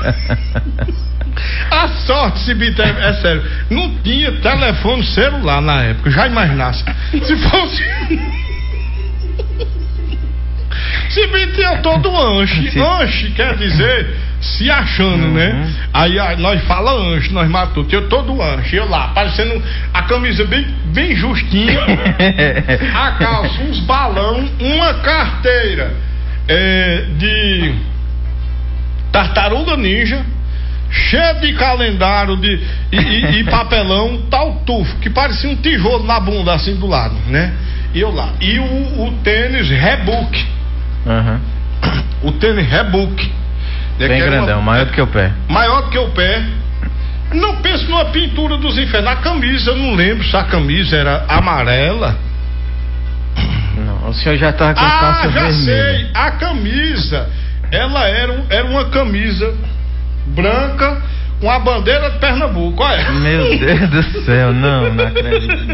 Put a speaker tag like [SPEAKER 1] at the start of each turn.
[SPEAKER 1] A sorte, Cibite, é sério, não tinha telefone celular na época, já imaginasse. Se fosse. Cibite, eu tô do anche. Anche quer dizer se achando, né? Aí nós fala anche, nós matamos. Eu tô do anche, eu lá, parecendo a camisa bem justinha, a calça, uns balão, uma carteira de tartaruga ninja, cheia de calendário e papelão, tal tufo, que parecia um tijolo na bunda, assim do lado, né? E eu lá. E o tênis Reebok. O tênis Reebok.
[SPEAKER 2] Bem grandão, maior do que o pé.
[SPEAKER 1] Maior do que o pé. Não penso numa pintura dos infernos. A camisa, eu não lembro se a camisa era amarela.
[SPEAKER 2] Não, o senhor já estava com calça vermelha.
[SPEAKER 1] Já sei. A camisa, ela era uma camisa branca com a bandeira de Pernambuco. Olha.
[SPEAKER 2] Meu Deus do céu, não acredito.